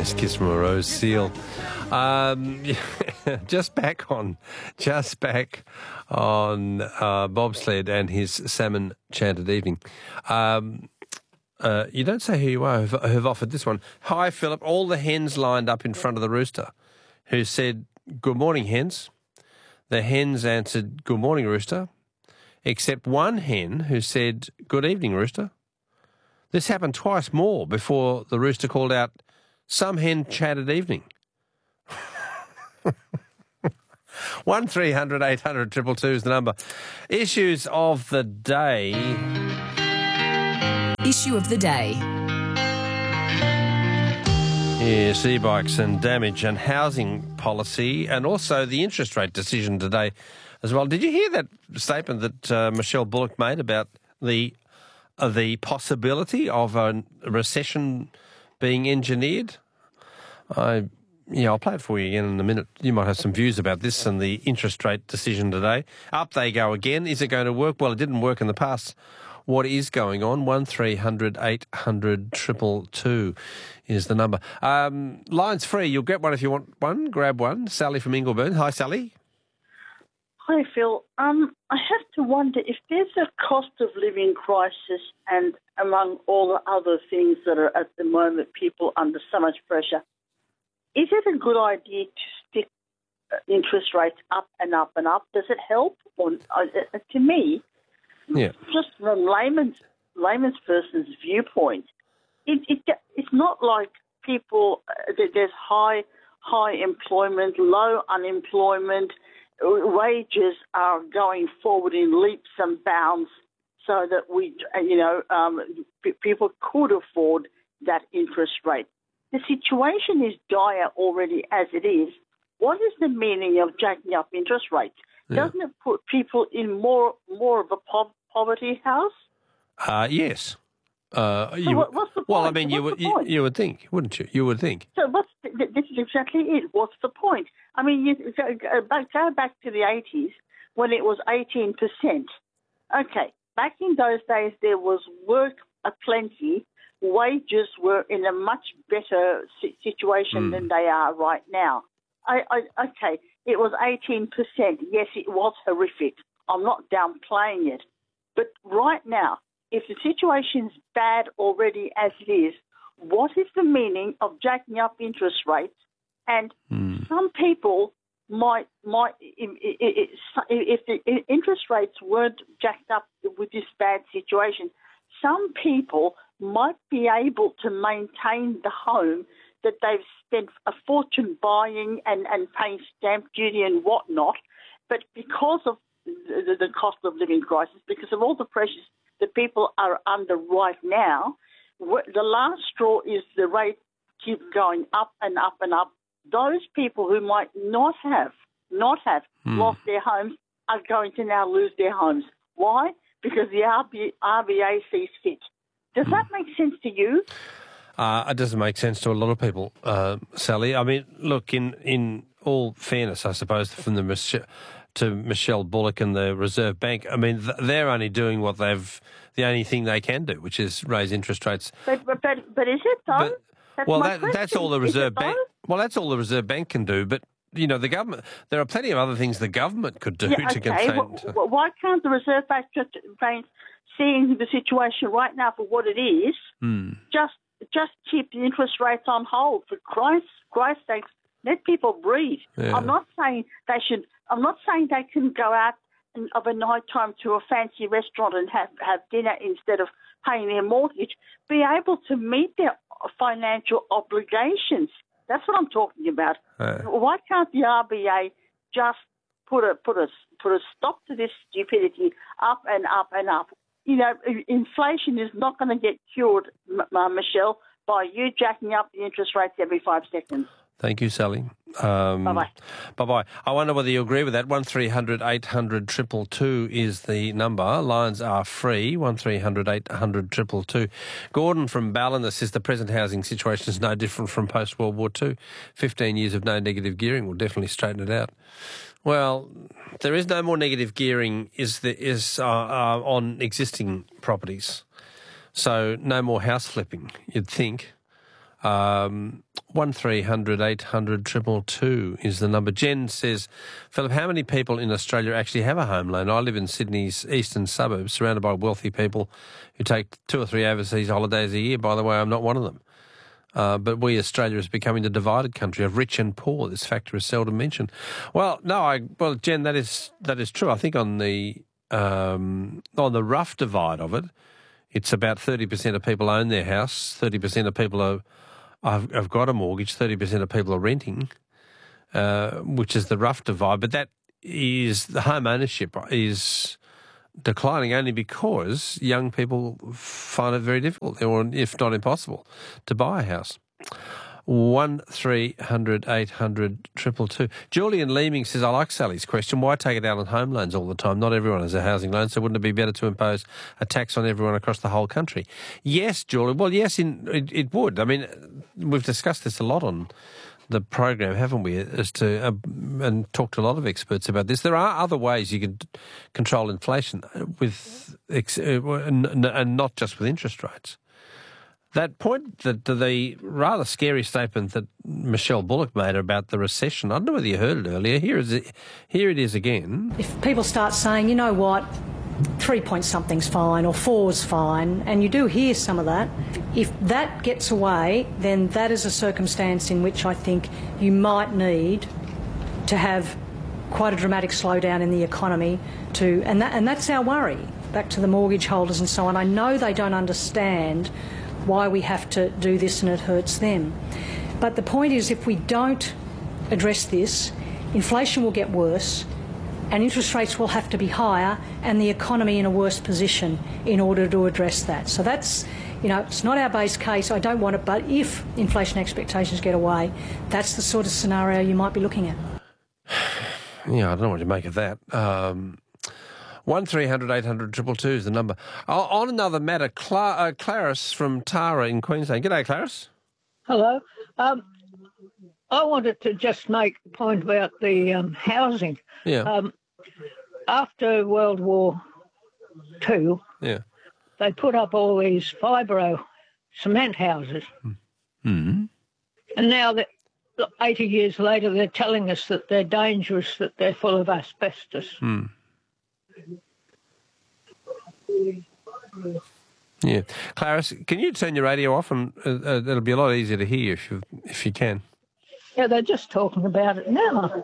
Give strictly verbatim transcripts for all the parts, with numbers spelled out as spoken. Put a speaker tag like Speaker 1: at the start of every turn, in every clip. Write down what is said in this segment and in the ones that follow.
Speaker 1: Nice kiss from a rose seal. Um, just back on, just back on uh, bobsled and his salmon chanted evening. Um, uh, you don't say who you are who've, who've offered this one. Hi, Philip. All the hens lined up in front of the rooster, who said, "Good morning, hens." The hens answered, "Good morning, rooster," except one hen who said, "Good evening, rooster." This happened twice more before the rooster called out, "Some hen chatted evening." One three hundred eight hundred two two two is the number. Issues of the day.
Speaker 2: Issue of the day.
Speaker 1: Yes, e-bikes and damage and housing policy, and also the interest rate decision today as well. Did you hear that statement that uh, Michelle Bullock made about the uh, the possibility of a recession being engineered? I, yeah, I'll play it for you again in a minute. You might have some views about this and the interest rate decision today. Up they go again. Is it going to work? Well, it didn't work in the past. What is going on? One three hundred eight hundred two two two is the number. Um, line's free. You'll get one if you want one. Grab one. Sally from Ingleburn. Hi, Sally.
Speaker 3: Hi, Phil. Um, I have to wonder if there's a cost of living crisis, and among all the other things that are at the moment, people under so much pressure, is it a good idea to stick interest rates up and up and up? Does it help? Or, uh, to me,
Speaker 1: Yeah.
Speaker 3: just from layman's layman's person's viewpoint, it, it it's not like people. Uh, there's high high employment, low unemployment. Wages are going forward in leaps and bounds, so that we, you know, um, p- people could afford that interest rate. The situation is dire already as it is. What is the meaning of jacking up interest rates?
Speaker 1: Yeah.
Speaker 3: Doesn't it put people in more more of a po- poverty house?
Speaker 1: Uh, yes. Uh,
Speaker 3: So
Speaker 1: you,
Speaker 3: what, what's the point?
Speaker 1: well, I mean, you
Speaker 3: What's
Speaker 1: would
Speaker 3: the
Speaker 1: you,
Speaker 3: point?
Speaker 1: you would think, wouldn't you? You would think.
Speaker 3: So what's the, this is exactly it. What's the point? I mean, you go, go back go back to the eighties when it was eighteen percent. Okay, back in those days there was work aplenty. Wages were in a much better si- situation
Speaker 1: Mm.
Speaker 3: than they are right now. I, I, okay, it was eighteen percent. Yes, it was horrific. I'm not downplaying it. But right now, if the situation's bad already as it is, what is the meaning of jacking up interest rates? And
Speaker 1: Mm.
Speaker 3: some people might, might if the interest rates weren't jacked up with this bad situation, some people might be able to maintain the home that they've spent a fortune buying and, and paying stamp duty and whatnot. But because of the, the cost of living crisis, because of all the pressures that people are under right now, the last straw is the rate keep going up and up and up. Those people who might not have, not have
Speaker 1: Mm.
Speaker 3: lost their homes are going to now lose their homes. Why? Because the R B, R B A sees fit. Does that make sense to you?
Speaker 1: Uh, it doesn't make sense to a lot of people, uh, Sally. I mean, look, in, in all fairness, I suppose, from the Mich- to Michelle Bullock and the Reserve Bank, I mean, th- they're only doing what they've, the only thing they can do, which is raise interest rates.
Speaker 3: But but but, but is it though?
Speaker 1: But-
Speaker 3: That's
Speaker 1: well,
Speaker 3: my
Speaker 1: that, that's
Speaker 3: question.
Speaker 1: all the
Speaker 3: Is it
Speaker 1: Reserve
Speaker 3: though?
Speaker 1: Bank. Well, that's all the Reserve Bank can do. But you know, the government. There are plenty of other things the government could do
Speaker 3: Yeah,
Speaker 1: to
Speaker 3: okay.
Speaker 1: contain.
Speaker 3: Well, well, why can't the Reserve Bank, just, bank, seeing the situation right now for what it is,
Speaker 1: Hmm.
Speaker 3: just just keep the interest rates on hold for Christ's Christ's sake? Let people breathe.
Speaker 1: Yeah.
Speaker 3: I'm not saying they should. I'm not saying they can go out and, of a night time to a fancy restaurant and have, have dinner instead of paying their mortgage. Be able to meet their financial obligations. That's what I'm talking about.
Speaker 1: Yeah.
Speaker 3: Why can't the R B A just put a put a put a stop to this stupidity up and up and up? You know, inflation is not going to get cured, M- Michelle, by you jacking up the interest rates every five seconds.
Speaker 1: Thank you, Sally. Um,
Speaker 3: Bye-bye.
Speaker 1: Bye-bye. I wonder whether you agree with that. One three hundred eight hundred two two two is the number. Lines are free. One three hundred eight hundred two two two. Gordon from Ballina says the present housing situation is no different from post-World War Two. Fifteen years of no negative gearing will definitely straighten it out. Well, there is no more negative gearing is the, is uh, uh, on existing properties. So no more house flipping, you'd think. Um, one three hundred eight hundred two two two is the number. Jen says, Philip, how many people in Australia actually have a home loan? I live in Sydney's eastern suburbs, surrounded by wealthy people who take two or three overseas holidays a year. By the way, I'm not one of them. Uh, but we, Australia, is becoming the divided country of rich and poor. This factor is seldom mentioned. Well, no, I well, Jen, that is that is true. I think on the um, on the rough divide of it, it's about thirty percent of people own their house, thirty percent of people are, have, have got a mortgage, thirty percent of people are renting, uh, which is the rough divide. But that is, the home ownership is declining only because young people find it very difficult, or if not impossible, to buy a house. One three hundred eight hundred two two two. Julian Leeming says, I like Sally's question. Why take it out on home loans all the time? Not everyone has a housing loan, so wouldn't it be better to impose a tax on everyone across the whole country? Yes, Julian. Well, yes, in, it, it would. I mean, we've discussed this a lot on the program, haven't we, as to uh, and talked to a lot of experts about this. There are other ways you can control inflation with ex- uh, and, and not just with interest rates. That point, that the rather scary statement that Michelle Bullock made about the recession, I don't know whether you heard it earlier. Here is it, here it is again.
Speaker 2: If people start saying, you know what, three point something's fine or four's fine, and you do hear some of that, if that gets away, then that is a circumstance in which I think you might need to have quite a dramatic slowdown in the economy to, and that, and that's our worry, back to the mortgage holders and so on. I know they don't understand why we have to do this and it hurts them. But the point is, if we don't address this, inflation will get worse and interest rates will have to be higher and the economy in a worse position in order to address that. So that's, you know, it's not our base case. I don't want it, but if inflation expectations get away, that's the sort of scenario you might be looking at.
Speaker 1: Yeah, I don't know what to make of that. Um, one three hundred eight hundred two two two is the number. Oh, on another matter, Cla- uh, Clarice from Tara in Queensland. G'day, Clarice.
Speaker 4: Hello. Um, I wanted to just make a point about the um, housing.
Speaker 1: Yeah.
Speaker 4: Um, after World War Two,
Speaker 1: yeah.
Speaker 4: they put up all these fibro cement houses.
Speaker 1: Mm-hmm.
Speaker 4: And now, that eighty years later, they're telling us that they're dangerous, that they're full of asbestos.
Speaker 1: Mm. Yeah. Clarice, can you turn your radio off, and uh, uh, it'll be a lot easier to hear if you if you can.
Speaker 4: Yeah, they're just talking about it now.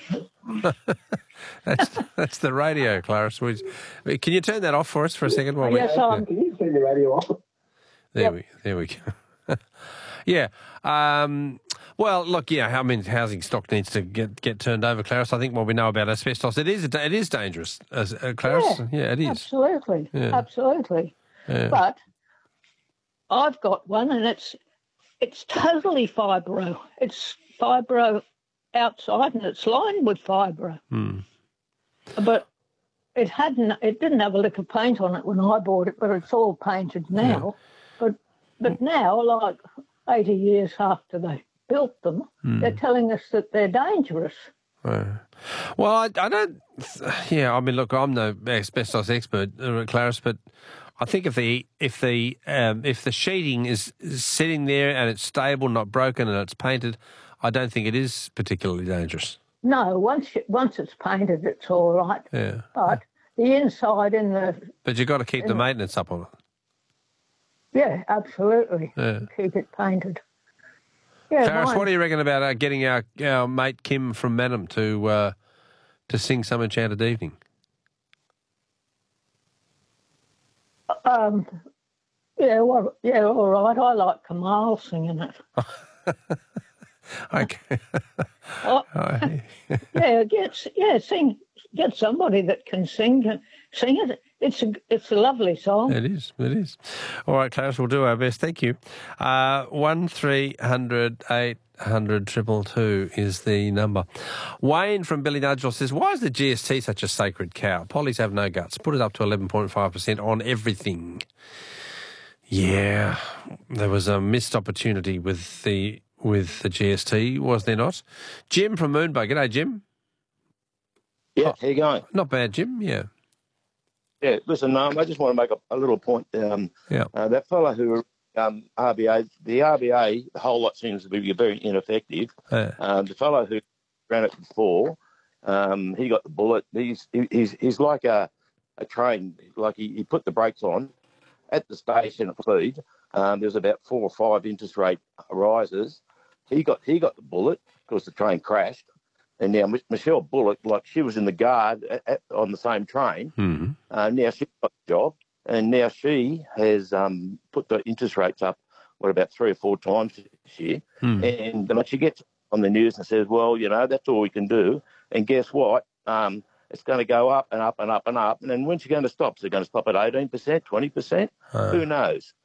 Speaker 1: that's that's the radio, Clarice. Can you turn that off for us for a second? While
Speaker 4: yes,
Speaker 1: we,
Speaker 4: I'm.
Speaker 5: Can you turn the radio off?
Speaker 1: There
Speaker 4: Yep.
Speaker 1: we there we go. yeah. Um, well, look, yeah. I mean, housing stock needs to get, get turned over, Clarice. I think what we know about asbestos, it is it is dangerous, as uh, Clarice.
Speaker 4: Yeah,
Speaker 1: yeah, it is.
Speaker 4: Absolutely,
Speaker 1: Yeah.
Speaker 4: absolutely.
Speaker 1: Yeah.
Speaker 4: But I've got one, and it's it's totally fibro. It's fibro outside, and it's lined with fibro.
Speaker 1: Hmm.
Speaker 4: But it hadn't. It didn't have a lick of paint on it when I bought it, but it's all painted now. Yeah. But but now, like eighty years after they built them,
Speaker 1: Hmm.
Speaker 4: they're telling us that they're dangerous.
Speaker 1: Uh, well, I, I don't. Yeah, I mean, look, I'm no asbestos expert, uh, Clarice, but I think if the if the um, if the sheeting is, is sitting there and it's stable, not broken, and it's painted, I don't think it is particularly dangerous.
Speaker 4: No, once you, once it's painted, it's all right.
Speaker 1: Yeah.
Speaker 4: But the inside in the
Speaker 1: But you've got to keep the maintenance up on it.
Speaker 4: yeah, absolutely,
Speaker 1: Yeah.
Speaker 4: keep it painted. Yeah,
Speaker 1: Clarice,
Speaker 4: mine-
Speaker 1: what do you reckon about uh, getting our, our mate Kim from Manham to uh, to sing some Enchanted Evening?
Speaker 4: Um, yeah, well, yeah, all right. I like Kamal singing it.
Speaker 1: Okay.
Speaker 4: Oh,
Speaker 1: Oh,
Speaker 4: yeah, get yeah, sing, get somebody that can sing, sing it. It's a it's a lovely song.
Speaker 1: It is, it is. All right, Clarice, we'll do our best. Thank you. Uh, one three hundred eight hundred triple two is the number. Wayne from Billy Nudgel says, why is the G S T such a sacred cow? Pollies have no guts. Put it up to eleven point five percent on everything. Yeah, there was a missed opportunity with the with the G S T, was there not? Jim from Moonbug. G'day, Jim.
Speaker 5: Yeah,
Speaker 1: Oh.
Speaker 5: how you going?
Speaker 1: Not bad, Jim. Yeah.
Speaker 5: Yeah, listen, um, I just want to make a, a little point. Um,
Speaker 1: Yeah.
Speaker 5: uh, that fellow who
Speaker 6: um, R B A, the R B A, the whole lot seems to be very ineffective.
Speaker 1: Yeah.
Speaker 6: Um, the fellow who ran it before, um, he got the bullet. He's he's he's like a a train. Like he, he put the brakes on at the station at speed. Um, there's about four or five interest rate rises. He got he got the bullet because the train crashed. And now Michelle Bullock, like she was in the guard at, at, on the same train.
Speaker 1: Mm-hmm.
Speaker 6: Uh, now she's got the job, and now she has um, put the interest rates up, what, about three or four times this year. Mm. And then she gets on the news and says, well, you know, that's all we can do. And guess what? Um, it's going to go up and up and up and up. And then when's she going to stop? Is it going to stop at eighteen percent, twenty percent? Uh. Who knows?